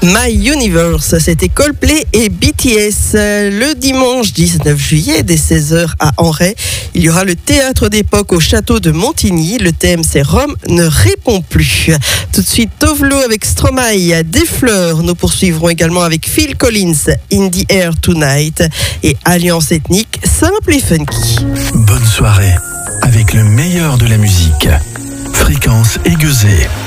My Universe, c'était Coldplay et BTS. Le dimanche 19 juillet, dès 16h à Enray, il y aura le théâtre d'époque au château de Montigny. Le thème, c'est Rome ne répond plus. Tout de suite, Tovlo avec Stromae, Des fleurs. Nous poursuivrons également avec Phil Collins, In the Air Tonight et Alliance ethnique, simple et funky. Bonne soirée avec le meilleur de la musique. Fréquence aiguisée.